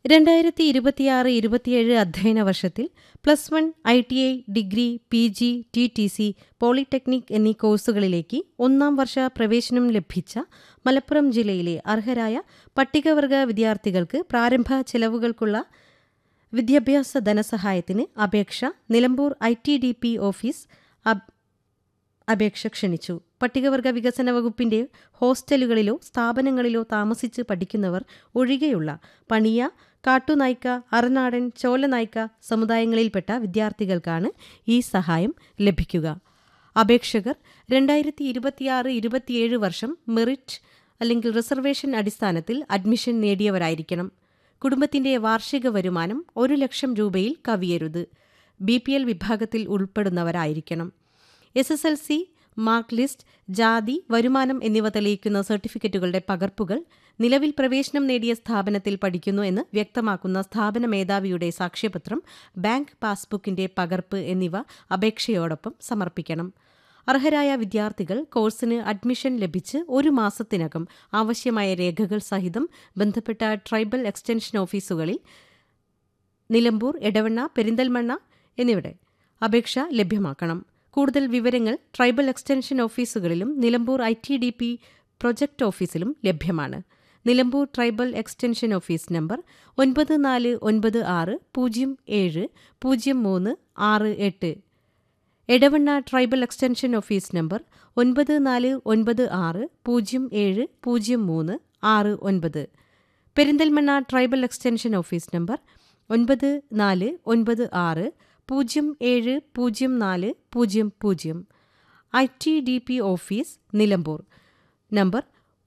2026-27 അധ്യയന വർഷത്തിൽ +1 ITI, degree, PG, TTC, polytechnic എന്നീ കോഴ്സുകളിലേക്ക് ഒന്നാം വർഷ പ്രവേശനം ലഭിച്ച മലപ്പുറം ജില്ലയിലെ അർഹരായ പട്ടികവർഗ വിദ്യാർത്ഥികൾക്ക് പ്രാരംഭ ചെലവുകൾക്കുള്ള വിദ്യാഭ്യാസ ധനസഹായത്തിന് അപേക്ഷ നിലമ്പൂർ ITDP ഓഫീസ് അപേക്ഷ ക്ഷണിച്ചു. പട്ടികവർഗ വികസന വകുപ്പിന്റെ ഹോസ്റ്റലുകളിലോ സ്ഥാപനങ്ങളിലോ താമസിച്ച് പഠിക്കുന്നവർ ഒഴികെയുള്ള പണിയ, കാട്ടുനായ്ക്ക, അറനാടൻ, ചോലനായ്ക്ക സമുദായങ്ങളിൽപ്പെട്ട വിദ്യാർത്ഥികൾക്കാണ് ഈ സഹായം ലഭിക്കുക. അപേക്ഷകർ 2026-27 വർഷം മെറിറ്റ് അല്ലെങ്കിൽ റിസർവേഷൻ അടിസ്ഥാനത്തിൽ അഡ്മിഷൻ നേടിയവരായിരിക്കണം. കുടുംബത്തിന്റെ വാർഷിക വരുമാനം 1 ലക്ഷം രൂപയിൽ കവിയരുത്. BPL വിഭാഗത്തിൽ ഉൾപ്പെടുന്നവരായിരിക്കണം. SSLC, മാർക്ക് ലിസ്റ്റ്, ജാതി, വരുമാനം എന്നിവ തെളിയിക്കുന്ന സർട്ടിഫിക്കറ്റുകളുടെ പകർപ്പുകൾ, നിലവിൽ പ്രവേശനം നേടിയ സ്ഥാപനത്തിൽ പഠിക്കുന്നു എന്ന് വ്യക്തമാക്കുന്ന സ്ഥാപന മേധാവിയുടെ സാക്ഷ്യപത്രം, ബാങ്ക് പാസ്ബുക്കിന്റെ പകർപ്പ് എന്നിവ അപേക്ഷയോടൊപ്പം സമർപ്പിക്കണം. അർഹരായ വിദ്യാർത്ഥികൾ കോഴ്സിന് അഡ്മിഷൻ ലഭിച്ച് 1 മാസത്തിനകം ആവശ്യമായ രേഖകൾ സഹിതം ബന്ധപ്പെട്ട ട്രൈബൽ എക്സ്റ്റൻഷൻ ഓഫീസുകളിൽ നിലമ്പൂർ, എടവണ്ണ, പെരിന്തൽമണ്ണ എന്നിവിടെ അപേക്ഷ ലഭ്യമാക്കണം. കൂടുതൽ വിവരങ്ങൾ ട്രൈബൽ എക്സ്റ്റൻഷൻ ഓഫീസുകളിലും നിലമ്പൂർ ITDP പ്രൊജക്ട് ഓഫീസിലും ലഭ്യമാണ്. Nilambur tribal extension office number 9496070368. Edavanna tribal extension office number 9496070369. Perinthalmanna tribal extension office number 9496070400. ITDP office Nilambur number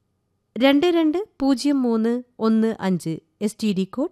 220315. STD code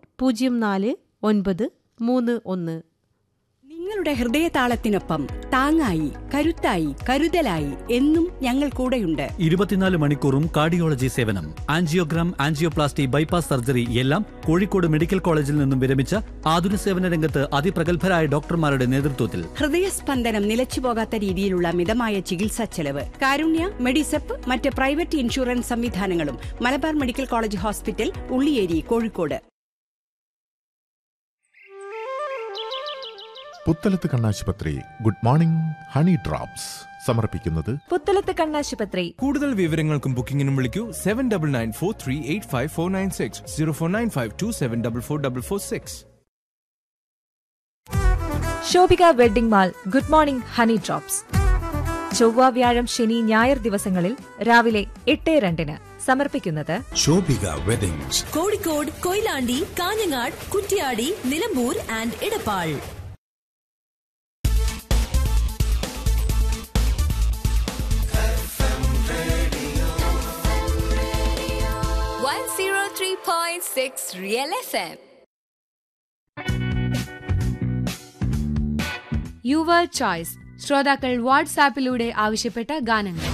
04931. നിങ്ങളുടെ ഹൃദയതാളത്തിനൊപ്പം താങ്ങായി, കരുത്തായി, കരുതലായി എന്നും ഞങ്ങൾ കൂടെയുണ്ട്. 24 മണിക്കൂറും കാർഡിയോളജി സേവനം, ആൻജിയോഗ്രാം, ആൻജിയോപ്ലാസ്റ്റി, ബൈപ്പാസ് സർജറി എല്ലാം കോഴിക്കോട് മെഡിക്കൽ കോളേജിൽ നിന്നും വിരമിച്ച ആതുര സേവന രംഗത്ത് അതിപ്രഗത്ഭരായ ഡോക്ടർമാരുടെ നേതൃത്വത്തിൽ ഹൃദയസ്പന്ദനം നിലച്ചുപോകാത്ത രീതിയിലുള്ള മിതമായ ചികിത്സാ ചെലവ്. കാരുണ്യ, മെഡിസെപ്പ്, മറ്റ് പ്രൈവറ്റ് ഇൻഷുറൻസ് സംവിധാനങ്ങളും Malabar medical college hospital, Ulliyeri, Kozhikode. Puthalath കണ്ണാശുപത്രി ഗുഡ് മോർണിംഗ് ഹണി ഡ്രോപ്സ് സമർപ്പിക്കുന്നത് പുത്തലത്ത് കണ്ണാശുപത്രി. കൂടുതൽ വിവരങ്ങൾക്കും ബുക്കിംഗിനും വിളിക്കൂ 7994385496 0495274446. Shobhika wedding mall good morning honey drops. ചൊവ്വ, വ്യാഴം, ശനി, ഞായർ ദിവസങ്ങളിൽ രാവിലെ 8:02 സമർപ്പിക്കുന്നത് Shobhika weddings, Kozhikode, Koyilandy, Kanhangad, Kuttiadi, Nilambur and Edappal. Real FM. Your choice. ശ്രോതാക്കൾ വാട്സാപ്പിലൂടെ ആവശ്യപ്പെട്ട ഗാനങ്ങൾ.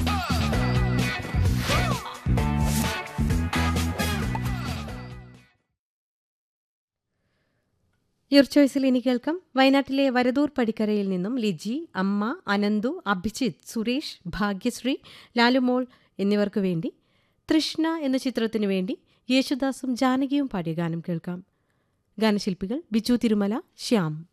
യുവർ ചോയ്സിൽ ഇനി കേൾക്കാം. വയനാട്ടിലെ വരദൂർ പടിക്കരയിൽ നിന്നും ലിജി, അമ്മ, അനന്തു, അഭിജിത്ത്, സുരേഷ്, ഭാഗ്യശ്രീ, ലാലുമോൾ എന്നിവർക്ക് വേണ്ടി തൃഷ്ണ എന്ന ചിത്രത്തിനു വേണ്ടി യേശുദാസും ജാനകിയും പാടിയ ഗാനം കേൾക്കാം. ഗാനശില്പികൾ ബിജു തിരുമല, ശ്യാം.